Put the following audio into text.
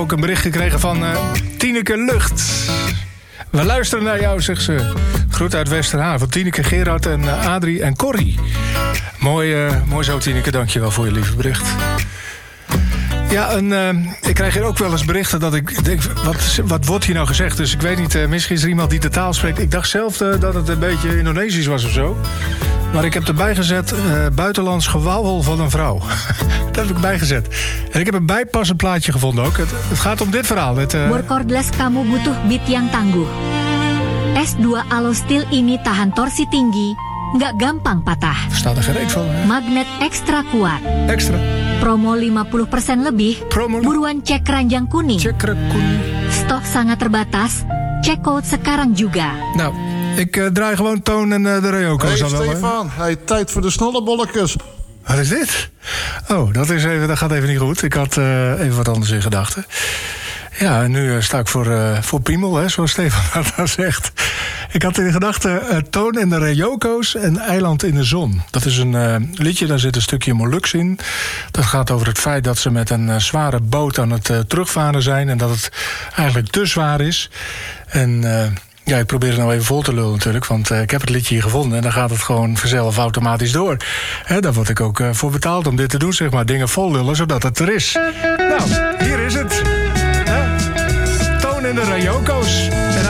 ook een bericht gekregen van Tineke Lucht. We luisteren naar jou, zegt ze. Groet uit Westerhaan van Tineke, Gerard en Adrie en Corrie. Mooi zo, Tineke. Dank je wel voor je lieve bericht. Ja, ik krijg hier ook wel eens berichten dat ik denk, wat wordt hier nou gezegd? Dus ik weet niet, misschien is er iemand die de taal spreekt. Ik dacht zelf dat het een beetje Indonesisch was of zo. Maar ik heb erbij gezet, buitenlands gewauwel van een vrouw. Dat heb ik bijgezet. En ik heb een bijpassend plaatje gevonden ook. Het gaat om dit verhaal. Workordless kamu butuh beat yang tangguh. S2 Alostil ini tahan torsi tinggi, nggak gampang patah. Er staat er geen reet van. Hè? Magnet extra kuat. Extra. Promo 50% lebih. Buruan cek keranjang kuning. Cek kuning. Stok sangat terbatas. Cek code sekarang juga. Nou, ik draai gewoon Toon en de Reyoko's. Hey Stefan, tijd voor de snollebolletjes. Wat is dit? Oh, dat gaat even niet goed. Ik had even wat anders in gedachten. Ja, en nu sta ik voor piemel, hè, zoals Stefan dat zegt. Ik had in gedachten Toon en de Reyoko's en Eiland in de Zon. Dat is een liedje, daar zit een stukje Molux in. Dat gaat over het feit dat ze met een zware boot aan het terugvaren zijn. En dat het eigenlijk te zwaar is. En ja, ik probeer het nou even vol te lullen natuurlijk. Want ik heb het liedje hier gevonden en dan gaat het gewoon vanzelf automatisch door. Daar word ik ook voor betaald om dit te doen, zeg maar. Dingen vol lullen, zodat het er is. Nou, hier is het. Toon en de Reyoko's.